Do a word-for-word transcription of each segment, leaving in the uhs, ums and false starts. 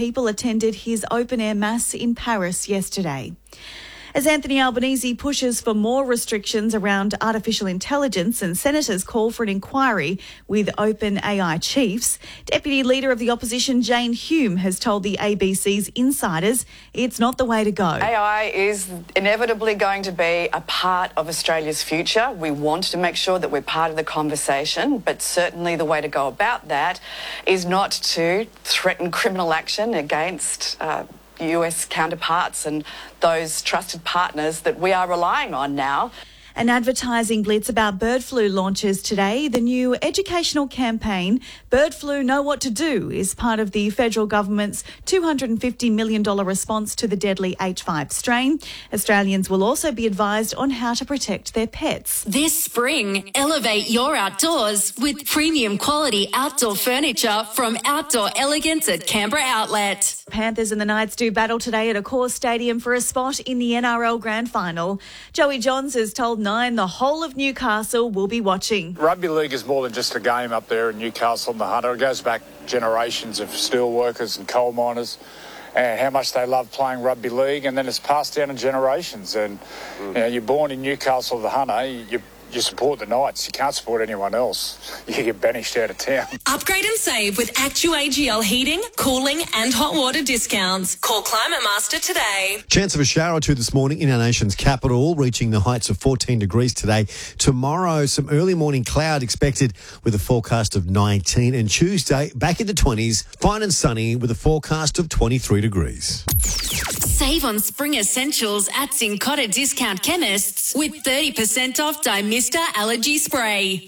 people attended his open-air mass in Paris yesterday. As Anthony Albanese pushes for more restrictions around artificial intelligence and senators call for an inquiry with OpenAI chiefs, Deputy Leader of the Opposition Jane Hume has told the A B C's Insiders it's not the way to go. A I is inevitably going to be a part of Australia's future. We want to make sure that we're part of the conversation, but certainly the way to go about that is not to threaten criminal action against uh, U S counterparts and those trusted partners that we are relying on now. An advertising blitz about bird flu launches today. The new educational campaign, Bird Flu Know What to Do, is part of the federal government's two hundred fifty million dollars response to the deadly H five strain. Australians will also be advised on how to protect their pets. This spring, elevate your outdoors with premium quality outdoor furniture from Outdoor Elegance at Canberra Outlet. Panthers and the Knights do battle today at Accor Stadium for a spot in the N R L Grand Final. Joey Johns has told Nine the whole of Newcastle will be watching. Rugby league is more than just a game up there in Newcastle and the Hunter. It goes back generations of steel workers and coal miners and how much they love playing rugby league, and then it's passed down in generations. And mm. you know, you're born in Newcastle or the Hunter, you You support the Knights. You can't support anyone else. You get banished out of town. Upgrade and save with Actu A G L heating, cooling and hot water discounts. Call Climate Master today. Chance of a shower or two this morning in our nation's capital, reaching the heights of fourteen degrees today. Tomorrow, some early morning cloud expected with a forecast of nineteen. And Tuesday, back in the twenties, fine and sunny with a forecast of twenty-three degrees. Save on spring essentials at Cincotta Discount Chemists with thirty percent off Dymista Allergy Spray.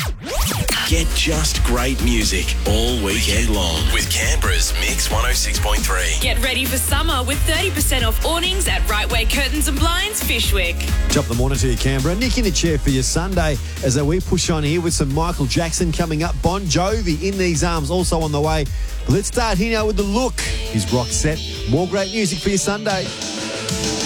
Get just great music all weekend long with Canberra's Mix one oh six point three. Get ready for summer with thirty percent off awnings at Right Way Curtains and Blinds, Fishwick. Top of the morning to you, Canberra. Nick in the chair for your Sunday as we push on here with some Michael Jackson coming up. Bon Jovi, In These Arms, also on the way. Let's start here now with The Look. His rock set. More great music for your Sunday.